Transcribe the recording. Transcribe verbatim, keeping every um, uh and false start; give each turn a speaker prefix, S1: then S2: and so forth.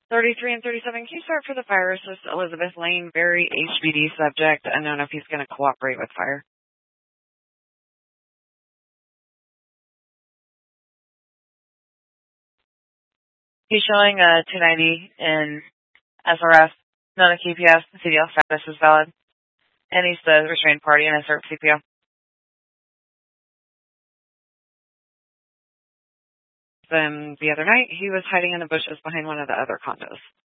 S1: thirty-three and thirty-seven, can you start for the fire assist Elizabeth Lane, very H B D subject, unknown if he's going to cooperate with fire? He's showing a two ninety in S R S, not a K P S, C D L status is valid, and he's the restrained party in a C E R P C P O. Then the other night, he was hiding in the bushes behind one of the other condos.